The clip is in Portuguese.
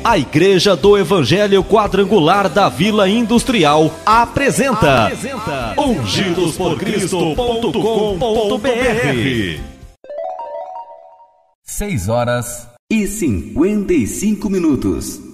A Igreja do Evangelho Quadrangular da Vila Industrial apresenta ungidosporcristo.com.br. 6 horas e 55 minutos.